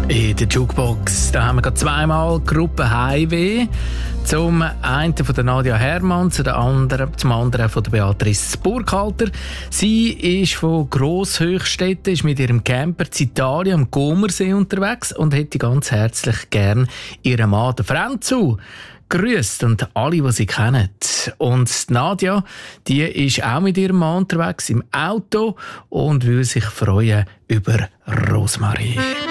In der Jukebox da haben wir gerade zweimal Gruppe Heimweh. Zum einen von der Nadia Hermann, zum anderen von der Beatrice Burkhalter. Sie ist von Grosshöchstetten, ist mit ihrem Camper in Italien am Comersee unterwegs und hätte ganz herzlich gern ihren Mann, den Franzu, grüßt und alle, die sie kennen. Und Nadia, die ist auch mit ihrem Mann unterwegs im Auto und will sich freuen über Rosmarie.